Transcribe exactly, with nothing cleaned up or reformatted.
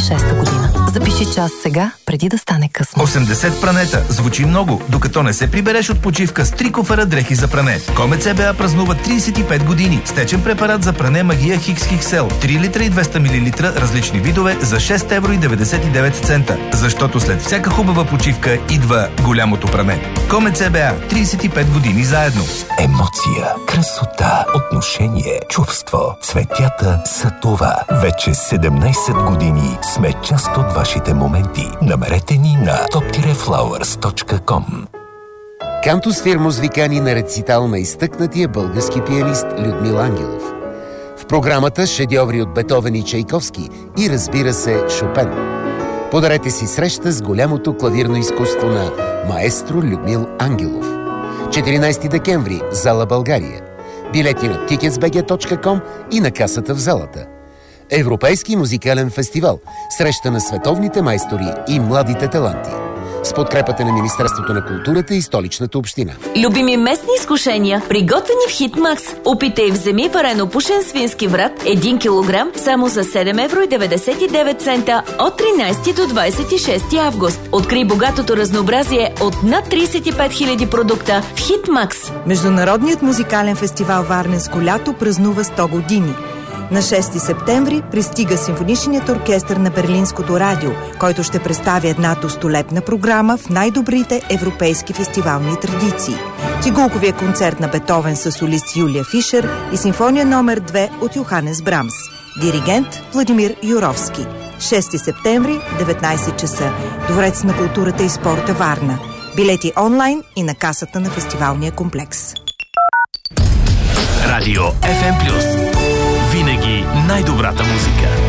шеста година. Запиши час сега, преди да стане късно. осемдесет пранета. Звучи много, докато не се прибереш от почивка с три куфара дрехи за пране. Комет ЦБА празнува тридесет и пет години. С течен препарат за пране Магия Хикс Хиксел. три литра и двеста милилитра, различни видове за шест евро и деветдесет и девет цента. Защото след всяка хубава почивка идва голямото пране. Комет ЦБА. тридесет и пет години заедно. Емоция, красота, отношение, чувство. Цветята са това. Вече седемнайсет години сме част от вашите моменти. Намерете ни на топ флауърс точка ком. Кантус Фирмус ви кани на рецитал на изтъкнатия български пианист Людмил Ангелов. В програмата шедьоври от Бетовен и Чайковски и, разбира се, Шопен. Подарете си среща с голямото клавирно изкуство на маестро Людмил Ангелов. четиринайсети декември, зала България. Билети на тикетс би джи точка ком и на касата в залата. Европейски музикален фестивал. Среща на световните майстори и младите таланти. С подкрепата на Министерството на културата и Столичната община. Любими местни изкушения, приготвени в Хитмакс. Опитай вземи варено пушен свински врат един килограм само за седем евро и деветдесет и девет цента от тринайсети до двайсет и шести август. Открий богатото разнообразие от над трийсет и пет хиляди продукта в Хитмакс. Международният музикален фестивал Варненско лято празнува сто години. На шести септември пристига Симфоничният оркестър на Берлинското радио, който ще представи една достолепна програма в най-добрите европейски фестивални традиции. Цигулковия концерт на Бетовен с солист Юлия Фишер и симфония номер две от Йоханес Брамс. Диригент Владимир Юровски. шести септември, деветнайсет часа. Дворец на културата и спорта Варна. Билети онлайн и на касата на фестивалния комплекс. Радио Еф Ем Плюс. Винаги най-добрата музика.